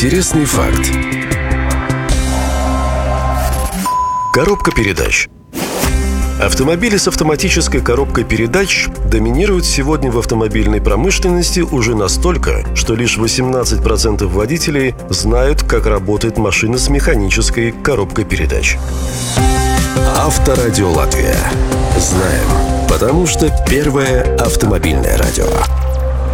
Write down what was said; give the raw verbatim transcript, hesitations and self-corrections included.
Интересный факт. Коробка передач. Автомобили с автоматической коробкой передач доминируют сегодня в автомобильной промышленности уже настолько, что лишь восемнадцать процентов водителей знают, как работает машина с механической коробкой передач. Авторадио Латвия. Знаем, потому что первое автомобильное радио.